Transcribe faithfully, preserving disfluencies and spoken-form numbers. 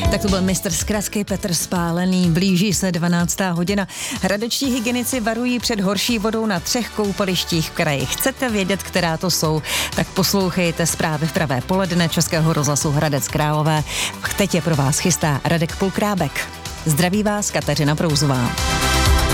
Tak to byl mistr zkratky Petr Spálený. Blíží se dvanáctá hodina. Hradečtí hygienici varují před horší vodou na třech koupalištích v kraji. Chcete vědět, která to jsou? Tak poslouchejte zprávy v pravé poledne Českého rozhlasu Hradec Králové. Teď je pro vás chystá Radek Pulkrábek. Zdraví vás Kateřina Prouzová.